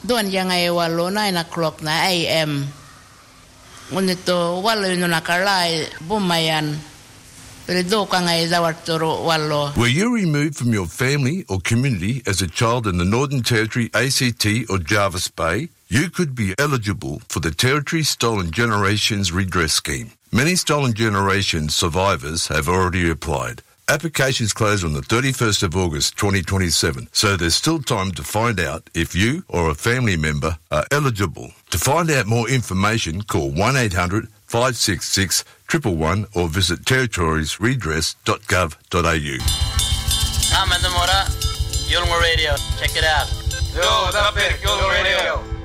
Doon yang walo 9 o'clock na AM. Ngunito walo yun nakalay bumayan. Pero do ka dawat turo walo. Were you removed from your family or community as a child in the Northern Territory, ACT or Jervis Bay? You could be eligible for the Territory Stolen Generations Redress Scheme. Many Stolen Generations survivors have already applied. Applications close on the 31st of August 2027, so there's still time to find out if you or a family member are eligible. To find out more information, call 1-800-566-111 or visit territoriesredress.gov.au. Yulnga Radio, check it out. Yo, what's up, Yulnga Radio?